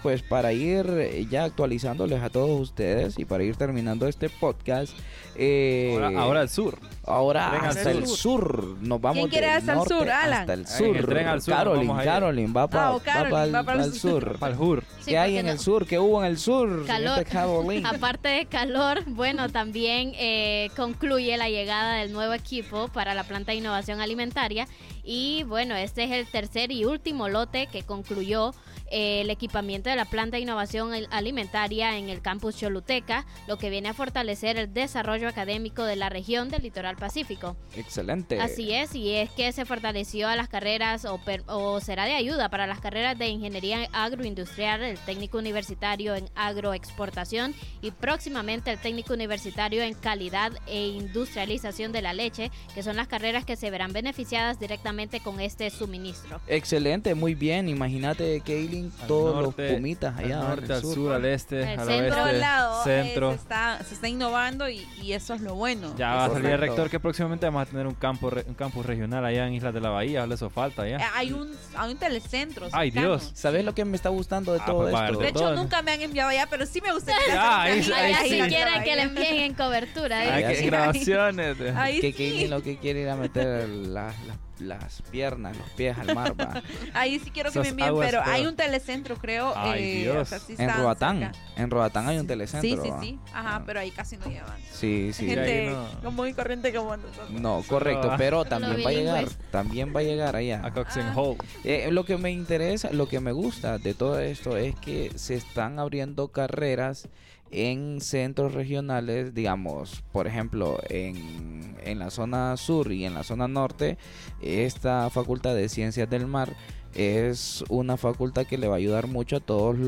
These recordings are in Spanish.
pues para ir ya actualizándoles a todos ustedes y para ir terminando este podcast. Ahora al sur. Ahora Tren hasta el sur. Nos vamos ¿Quién quiere del hasta el norte sur, Alan? hasta el En sur. el tren al sur, Caroline vamos a ir. va para Caroline, el sur. Para el sur. Sí, ¿Qué hay porque en no- el sur? ¿Qué hubo en el sur? Calor. señorita Caroline? Aparte de calor, bueno, también concluye la llegada del nuevo equipo para la planta de innovación alimentaria y bueno, este es el tercer y último lote que concluyó el equipamiento de la planta de innovación alimentaria en el campus Choluteca, lo que viene a fortalecer el desarrollo académico de la región del litoral pacífico. Excelente. Así es, y es que se fortaleció a las carreras o será de ayuda para las carreras de ingeniería agroindustrial, el técnico universitario en agroexportación y próximamente el técnico universitario en calidad e industrialización de la leche, que son las carreras que se verán beneficiadas directamente con este suministro. Excelente, muy bien. Imagínate, Kaylin, Al todos norte, los pumitas allá al norte, en el al sur, al este, El al centro. En todos oeste, lados centro. se está innovando y eso es lo bueno. Ya va a salir el Correcto. rector que próximamente vamos a tener un campus regional allá en Islas de la Bahía. Ahora eso falta ya. Hay un telecentro. Ay, cercano. Dios. ¿Sabes lo que me está gustando de todo pues, esto? para De hecho, todo. nunca me han enviado allá, pero sí me gustaría. Ah, ahí sí, Allá ahí si sí. quieren que le envíen en cobertura. Ay, Ahí qué sí. grabaciones. Ahí Que sí. Kaylin lo que quiere ir a meter las piernas, los pies al mar, va. Ahí sí quiero que Esas me envíen, aguas pero todas. hay un telecentro, creo. Ay, Dios. o sea, sí En está Roatán. cerca. En Roatán hay un telecentro. Sí, sí, va. sí. Ajá, Ah. pero ahí casi no llevan. Sí, sí. Gente ahí no. común y corriente como nosotros. No, correcto, va. pero Solo también va a llegar. bilingües. También va a llegar allá. A Coxen Hall. Lo que me interesa, lo que me gusta de todo esto es que se están abriendo carreras en centros regionales, digamos, por ejemplo, en la zona sur y en la zona norte, esta Facultad de Ciencias del Mar es una facultad que le va a ayudar mucho a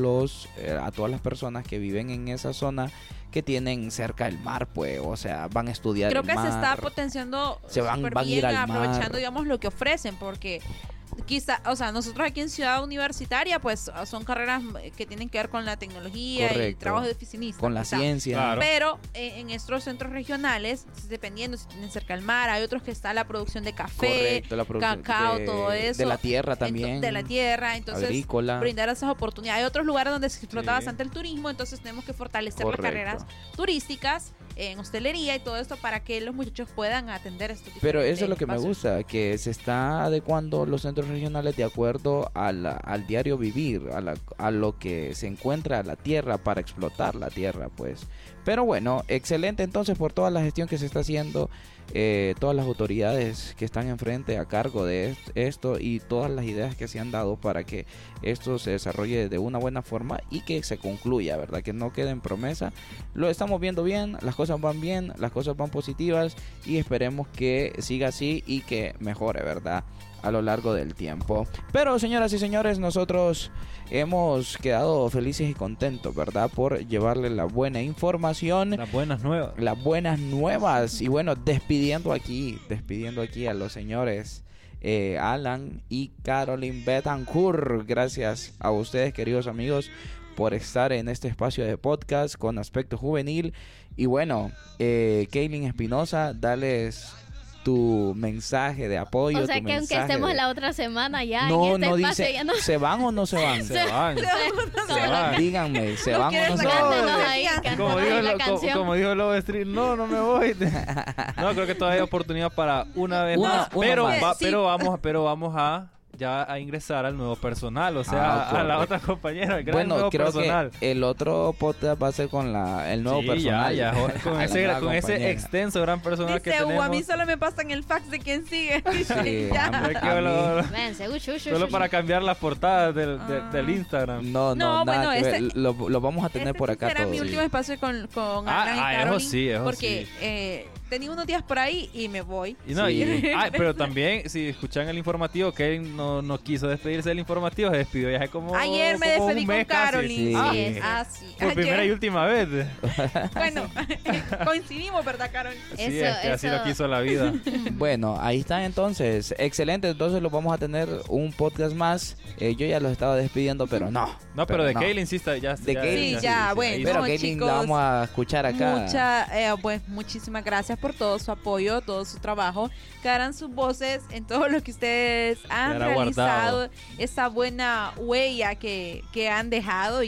a todas las personas que viven en esa zona que tienen cerca el mar, pues, o sea, van a estudiar Creo el que mar. se está potenciando Se van súper a ir bien, al mar. aprovechando, digamos, lo que ofrecen, porque quizá, o sea, nosotros aquí en Ciudad Universitaria, pues son carreras que tienen que ver con la tecnología y Correcto. trabajo de oficinista. Con la quizá. ciencia. Claro. Pero en estos centros regionales, dependiendo si tienen cerca el mar, hay otros que está la producción de café, Correcto, la producción cacao, de- todo eso. de la tierra también. De la tierra, entonces Agrícola. brindar esas oportunidades. Hay otros lugares donde se explota Sí. bastante el turismo, entonces tenemos que fortalecer Correcto. las carreras turísticas en hostelería y todo esto para que los muchachos puedan atender este tipo Pero de eso es lo que me espacios. gusta, que se está adecuando los centros regionales de acuerdo al diario vivir, a lo que se encuentra la tierra para explotar la tierra, pues. Pero bueno, excelente entonces por toda la gestión que se está haciendo, todas las autoridades que están enfrente a cargo de esto y todas las ideas que se han dado para que esto se desarrolle de una buena forma y que se concluya, ¿verdad? Que no quede en promesa. Lo estamos viendo bien, las cosas van bien, las cosas van positivas y esperemos que siga así y que mejore, ¿verdad? A lo largo del tiempo. Pero señoras y señores, nosotros hemos quedado felices y contentos, ¿verdad? Por llevarle la buena información, Las buenas nuevas. las buenas nuevas. Y bueno, despidiendo aquí a los señores Alan y Caroline Betancourt. Gracias a ustedes, queridos amigos, por estar en este espacio de podcast con aspecto juvenil. Y bueno, Kaylin Espinosa, dales tu mensaje de apoyo. O sea tu que aunque mensaje estemos de- la otra semana ya no, en este no espacio dice, ya no. ¿se van o no se van? Se van. Se van. Díganme, ¿se No van o quieres no se sacar van? de Cántanos los- ahí, Como cántanos dijo, ahí la lo- canción. como dijo Lobo Street, no me voy. No, creo que todavía hay oportunidad para una vez Una- más. una Pero, más. Sí. pero vamos a ya a ingresar al nuevo personal, o sea, a la correcto. otra compañera, el gran Bueno, nuevo creo personal. que el otro podcast va a ser con el nuevo Sí, personal. ya, con A la ese, nueva con ese compañera. extenso gran personal que Dice, tenemos. a mí solo me pasan el fax de quien sigue. Sí, Ya. a mí- Es que Véanse, solo para cambiar las portadas del Instagram. No, No, nada bueno, que ver. Lo vamos a tener por acá será todo. mi último espacio con Alan y eso Caroline, sí, eso porque sí. tenía unos días por ahí y me voy. Y no, Sí. pero también, si escuchan el informativo, Kevin no quiso despedirse del informativo, se despidió ya hace como Ayer me como despedí un con mes casi. Caroline. Sí. Sí. Ah, Sí. Por primera y Ayer. última vez. Bueno, coincidimos, ¿verdad, Caroline? Sí, Eso- es que así eso- lo quiso la vida. Bueno, ahí está entonces. Excelente, entonces lo vamos a tener un podcast más. Yo ya los estaba despidiendo, pero no. No, pero de no. Kaylin sí está, ya. De ya- Kaylin, Sí, ya, ahí bueno. está. Pero No, Kaylin la chicos, vamos a escuchar acá. Muchísimas gracias por todo su apoyo, todo su trabajo. Quedarán sus voces en todo lo que ustedes han Quedará realizado, guardado. esa buena huella que han dejado y